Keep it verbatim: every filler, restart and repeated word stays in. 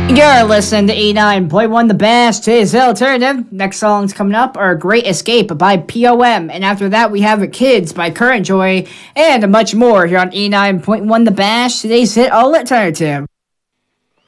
You're listening to E nine point one The Bash. Today's alternative. Next songs coming up are Great Escape by P O M. And after that, we have Kids by Current Joy. And much more here on E nine point one The Bash. Today's hit alternative.